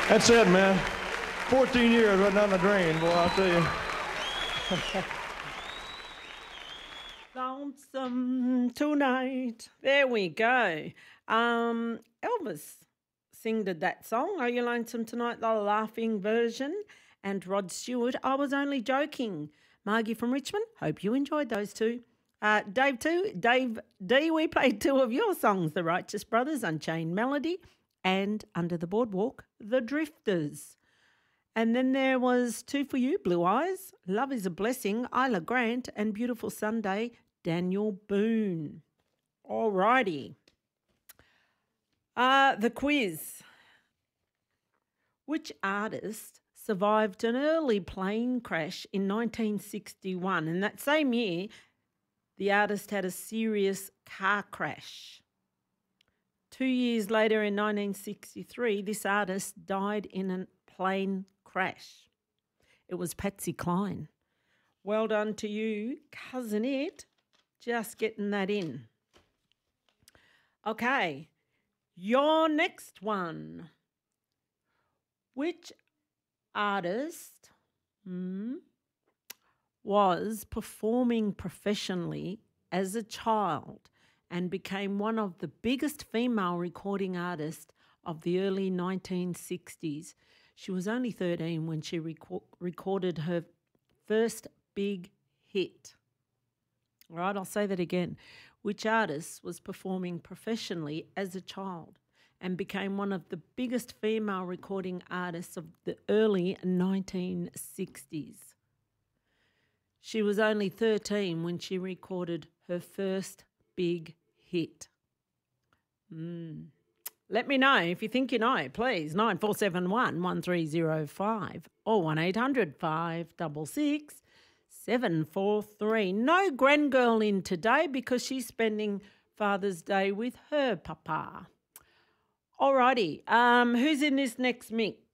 That's it, man. 14 years right down the drain, boy, I'll tell you. Lonesome tonight. There we go. Elvis singed that song. Are you lonesome tonight? The laughing version. And Rod Stewart. I was only joking. Margie from Richmond. Hope you enjoyed those two. Dave D. We played two of your songs, The Righteous Brothers, Unchained Melody, and Under the Boardwalk, The Drifters. And then there was two for you, Blue Eyes, Love is a Blessing, Isla Grant, and Beautiful Sunday, Daniel Boone. All righty. The quiz. Which artist survived an early plane crash in 1961? And that same year, the artist had a serious car crash. 2 years later, in 1963, this artist died in a plane crash. It was Patsy Cline. Well done to you, Cousin It. Just getting that in. Okay, your next one. Which artist was performing professionally as a child and became one of the biggest female recording artists of the early 1960s? She was only 13 when she recorded her first big hit. All right, I'll say that again. Which artist was performing professionally as a child and became one of the biggest female recording artists of the early 1960s? She was only 13 when she recorded her first big hit. Let me know if you think you know, please. 9471 1305 or 1800 566 743. No grandgirl in today because she's spending Father's Day with her papa. Alrighty, who's in this next mix?